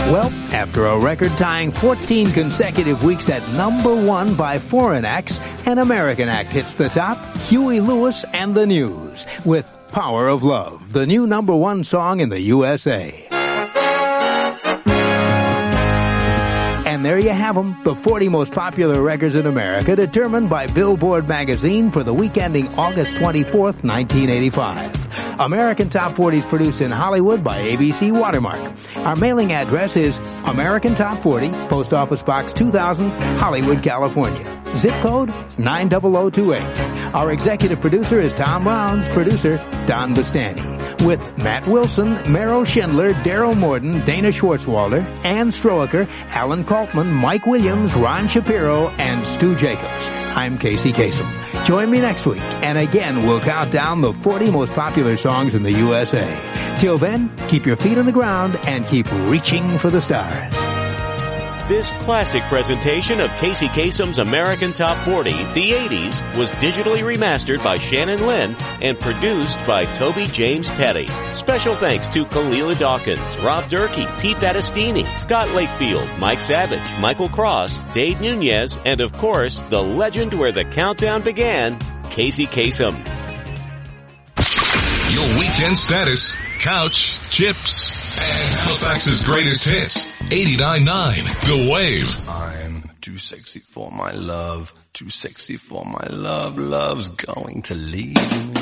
Well, after a record-tying 14 consecutive weeks at number one by foreign acts, an American act hits the top, Huey Lewis and the News, with Power of Love, the new number one song in the USA. And there you have them, the 40 most popular records in America, determined by Billboard magazine for the week ending August 24th, 1985. American Top 40 is produced in Hollywood by ABC Watermark. Our mailing address is American Top 40, Post Office Box 2000, Hollywood, California. Zip code 90028. Our executive producer is Tom Brown's producer, Don Bastani. With Matt Wilson, Meryl Schindler, Daryl Morden, Dana Schwartzwalder, Ann Stroecker, Alan Kaltman, Mike Williams, Ron Shapiro, and Stu Jacobs. I'm Casey Kasem. Join me next week, and again we'll count down the 40 most popular songs in the USA. Till then, keep your feet on the ground and keep reaching for the stars. This classic presentation of Casey Kasem's American Top 40, the 80s, was digitally remastered by Shannon Lynn and produced by Toby James Petty. Special thanks to Kalila Dawkins, Rob Durkee, Pete Battistini, Scott Lakefield, Mike Savage, Michael Cross, Dave Nunez, and of course, the legend where the countdown began, Casey Kasem. Your weekend status, couch, chips, and Halifax's greatest hits. 89.9 The Wave. I'm too sexy for my love, too sexy for my love. Love's going to leave me.